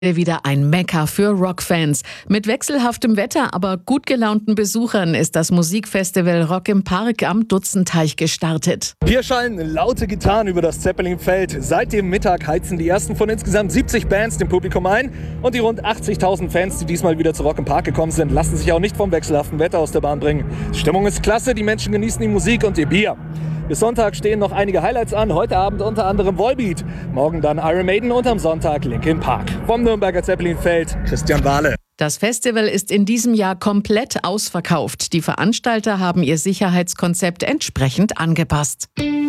Wieder ein Mekka für Rockfans. Mit wechselhaftem Wetter, aber gut gelaunten Besuchern ist das Musikfestival Rock im Park am Dutzendteich gestartet. Hier schallen laute Gitarren über das Zeppelinfeld. Seit dem Mittag heizen die ersten von insgesamt 70 Bands dem Publikum ein. Und die rund 80.000 Fans, die diesmal wieder zu Rock im Park gekommen sind, lassen sich auch nicht vom wechselhaften Wetter aus der Bahn bringen. Die Stimmung ist klasse, die Menschen genießen die Musik und ihr Bier. Bis Sonntag stehen noch einige Highlights an, heute Abend unter anderem Volbeat, morgen dann Iron Maiden und am Sonntag Linkin Park. Vom Nürnberger Zeppelinfeld, Christian Wahle. Das Festival ist in diesem Jahr komplett ausverkauft. Die Veranstalter haben ihr Sicherheitskonzept entsprechend angepasst.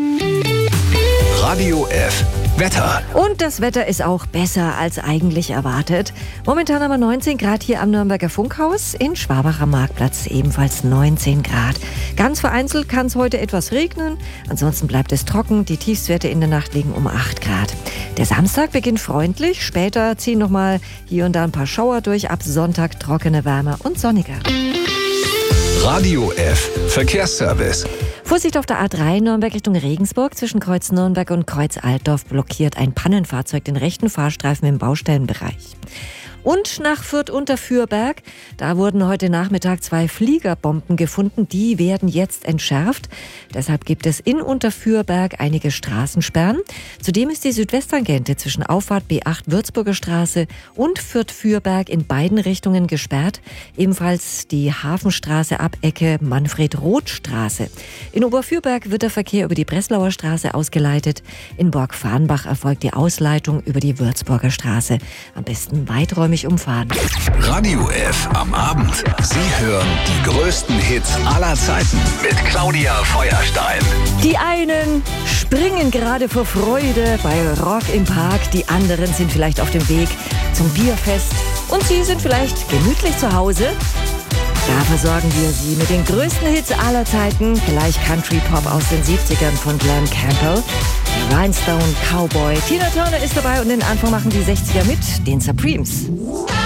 Radio F Wetter. Und das Wetter ist auch besser als eigentlich erwartet. Momentan haben wir 19 Grad hier am Nürnberger Funkhaus, in Schwabach am Marktplatz ebenfalls 19 Grad. Ganz vereinzelt kann es heute etwas regnen, ansonsten bleibt es trocken. Die Tiefstwerte in der Nacht liegen um 8 Grad. Der Samstag beginnt freundlich, später ziehen nochmal hier und da ein paar Schauer durch, ab Sonntag trockene, wärmer und sonniger. Radio F Verkehrsservice. Vorsicht auf der A3 Nürnberg Richtung Regensburg. Zwischen Kreuz Nürnberg und Kreuz Altdorf blockiert ein Pannenfahrzeug den rechten Fahrstreifen im Baustellenbereich. Und nach Fürth-Unterfürberg, da wurden heute Nachmittag 2 Fliegerbomben gefunden. Die werden jetzt entschärft. Deshalb gibt es in Unterfürberg einige Straßensperren. Zudem ist die Südwesttangente zwischen Auffahrt B8 Würzburger Straße und Fürth-Fürberg in beiden Richtungen gesperrt. Ebenfalls die Hafenstraße ab Ecke Manfred-Roth-Straße. In Oberfürberg wird der Verkehr über die Breslauer Straße ausgeleitet. In Borg-Farnbach erfolgt die Ausleitung über die Würzburger Straße. Am besten weiträumig umfahren. Radio F am Abend. Sie hören die größten Hits aller Zeiten mit Claudia Feuerstein. Die einen springen gerade vor Freude bei Rock im Park, die anderen sind vielleicht auf dem Weg zum Bierfest und Sie sind vielleicht gemütlich zu Hause. Da versorgen wir Sie mit den größten Hits aller Zeiten, gleich Country Pop aus den 70ern von Glenn Campbell, der Rhinestone Cowboy. Tina Turner ist dabei und den Anfang machen die 60er mit den Supremes.